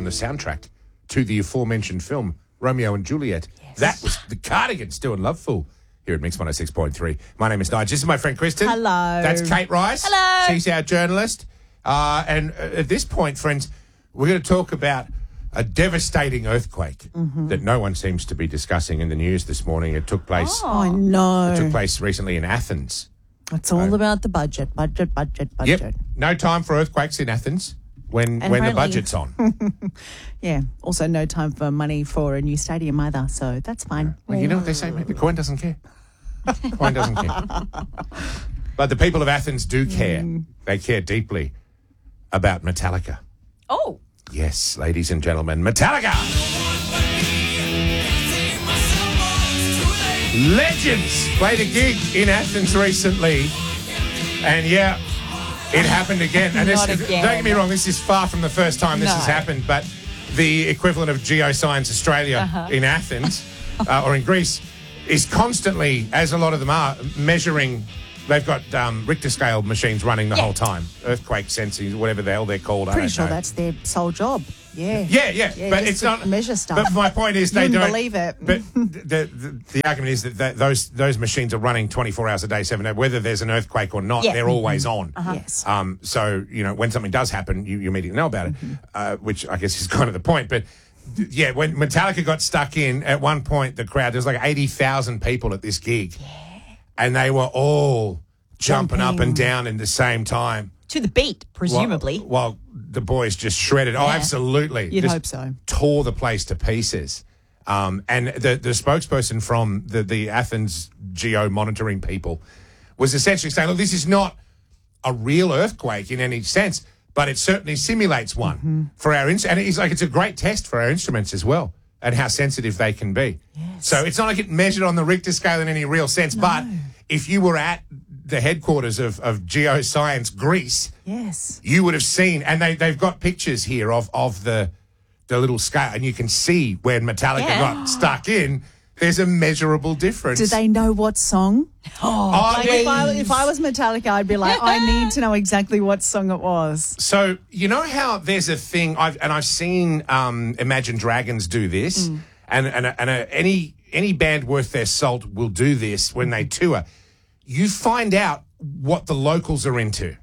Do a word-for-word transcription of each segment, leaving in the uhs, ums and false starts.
the soundtrack to the aforementioned film, Romeo and Juliet. Yes. That was the Cardigans doing Loveful here at Mix one oh six point three. My name is Nigel. This is my friend Kristen. Hello. That's Kate Rice. Hello. She's our journalist. Uh, and at this point, friends, we're going to talk about a devastating earthquake mm-hmm. that no one seems to be discussing in the news this morning. It took place. Oh, I know. It took place recently in Athens. It's all uh, about the budget, budget, budget, budget. Yep. No time for earthquakes in Athens when when the budget's on. Yeah. Also, no time for money for a new stadium either. So that's fine. Well, you know what they say, mate? The coin doesn't care. The coin doesn't care. But the people of Athens do care. Mm. They care deeply about Metallica. Oh. Yes, ladies and gentlemen, Metallica. Legends played a gig in Athens recently. And yeah, it happened again. And this, Not again. Don't get me wrong, this is far from the first time this No. has happened, but the equivalent of Geoscience Australia Uh-huh. in Athens uh, or in Greece is constantly, as a lot of them are, measuring. They've got um, Richter scale machines running the Yeah. whole time, earthquake sensing, whatever the hell they're called. I Pretty don't sure know. that's their sole job. Yeah. Yeah, yeah, Yeah, but just it's to not measure stuff. But my point is, You they wouldn't don't believe it. But the, the the argument is that, that those those machines are running twenty-four hours a day, seven days. Whether there's an earthquake or not, Yeah. they're always on. Uh-huh. Yes. Um. So you know, when something does happen, you, you immediately know about it, Mm-hmm. uh, which I guess is kind of the point. But yeah, when Metallica got stuck in, at one point the crowd, there was like eighty thousand people at this gig, yeah. and they were all jumping, jumping up and down in the same time. To the beat, presumably. While, while the boys just shredded. Yeah. Oh, absolutely. You'd just hope so. Tore the place to pieces. Um, and the, the spokesperson from the, the Athens geo monitoring people was essentially saying, look, this is not a real earthquake in any sense, but it certainly simulates one mm-hmm. for our instruments. And it's like it's a great test for our instruments as well and how sensitive they can be. Yes. So it's not like it measured on the Richter scale in any real sense, no. but if you were at the headquarters of, of Geoscience Greece, yes, you would have seen, and they, they've got pictures here of, of the the little scale, and you can see when Metallica Yeah. got stuck in, there's a measurable difference. Do they know what song? Oh, Like if, I, if I was Metallica, I'd be like, I need to know exactly what song it was. So, you know how there's a thing, I've, and I've seen um, Imagine Dragons do this, mm. and, and, and uh, any, any band worth their salt will do this when they tour. You find out what the locals are into.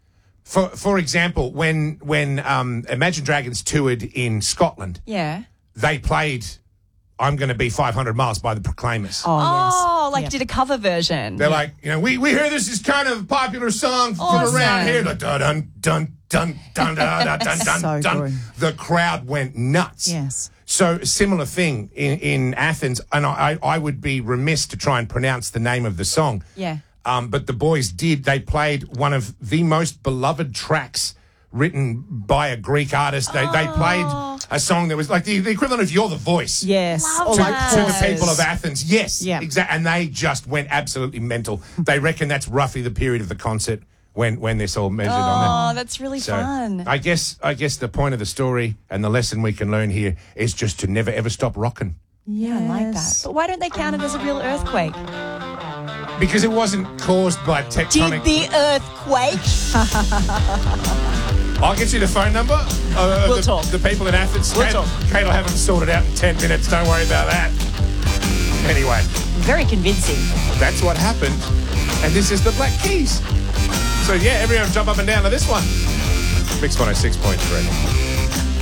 For for example, when when um, Imagine Dragons toured in Scotland, yeah, they played "I'm Going to Be five hundred Miles" by the Proclaimers. Oh, Oh, yes. like Yep. did a cover version. They're like, you know, we, we hear this is kind of a popular song from Awesome. around here. Like, dun dun dun dun dun dun dun dun dun. So dun. good. The crowd went nuts. Yes. So similar thing in, in Athens, and I, I would be remiss to try and pronounce the name of the song. Yeah. Um, but the boys did. They played one of the most beloved tracks written by a Greek artist. They, they played a song that was like the, the equivalent of "You're the Voice." Yes. Love Or To, like that. to the choruses. people of Athens. Yes, Yeah. exactly. And they just went absolutely mental. They reckon that's roughly the period of the concert when, when this all measured Oh, on there. that's really So fun. I guess I guess the point of the story and the lesson we can learn here is just to never ever stop rocking. Yeah, I like that. But why don't they count it as a real earthquake? Because it wasn't caused by tectonic. Did the earthquake? I'll get you the phone number uh, of We'll the, talk. the people in Athens. We'll Kate, talk. Kate will have them sorted out in ten minutes. Don't worry about that. Anyway, Very convincing. that's what happened. And this is the Black Keys. So, yeah, everyone jump up and down to this one. Mix one oh six point three.